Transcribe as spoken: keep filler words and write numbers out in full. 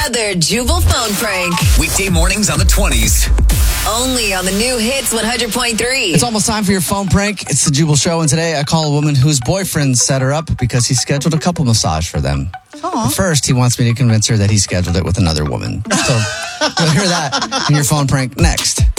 Another Jubal phone prank. Weekday mornings on the twenties. Only on the new Hits one hundred point three. It's almost time for your phone prank. It's the Jubal Show, and today I call a woman whose boyfriend set her up because he scheduled a couple massage for them. Aww. First, he wants me to convince her that he scheduled it with another woman. So you'll hear that in your phone prank next.